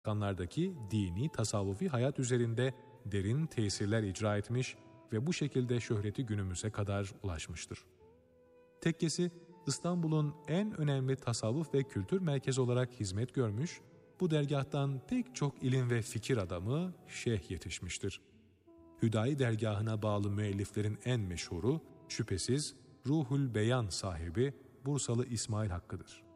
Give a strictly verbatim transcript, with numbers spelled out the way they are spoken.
Balkanlardaki dini, tasavvufi hayat üzerinde derin tesirler icra etmiş ve bu şekilde şöhreti günümüze kadar ulaşmıştır. Tekkesi, İstanbul'un en önemli tasavvuf ve kültür merkezi olarak hizmet görmüş, bu dergâhtan pek çok ilim ve fikir adamı, şeyh yetişmiştir. Hüdayi dergâhına bağlı müelliflerin en meşhuru, şüphesiz Ruhul Beyan sahibi Bursalı İsmail Hakkı'dır.